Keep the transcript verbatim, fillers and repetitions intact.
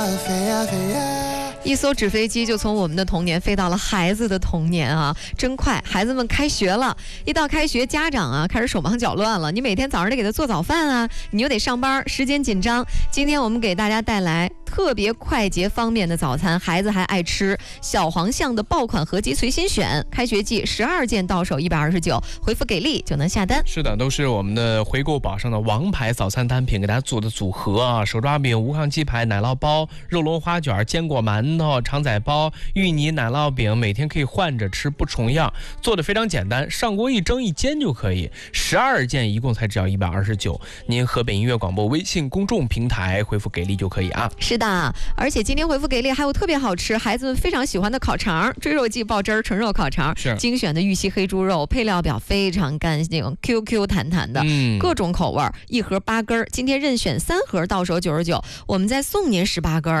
飞呀飞呀， 一艘纸飞机就从我们的童年飞到了孩子的童年啊，真快！孩子们开学了，一到开学，家长啊开始手忙脚乱了。你每天早上得给他做早饭啊，你又得上班，时间紧张。今天我们给大家带来特别快捷方便的早餐，孩子还爱吃。小黄象的爆款合集随心选，开学季十二件到手一百二十九，回复给力就能下单。 是的，都是我们的回购宝上的王牌早餐单品，给大家做的组合啊，手抓饼、无糠鸡排、奶酪包、肉龙花卷、坚果馒头、肠仔包、芋泥奶酪饼，每天可以换着吃，不重样，做的非常简单，上锅一蒸一煎就可以。十二件一共才只要一百二十九，您河北音乐广播微信公众平台回复给力就可以啊。 是的，而且今天回复给力还有特别好吃，孩子们非常喜欢的烤肠，追肉季爆汁儿纯肉烤肠， 是精选的玉溪黑猪肉，配料表非常干净 ，Q Q 弹弹的， 嗯， 各种口味，一盒八根，今天任选三盒到手九十九，我们再送您十八根。